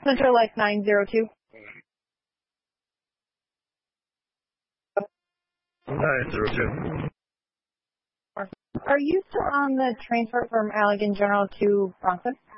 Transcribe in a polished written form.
Central Life 902. 902. Are you still on the transfer from Allegan General to Bronson?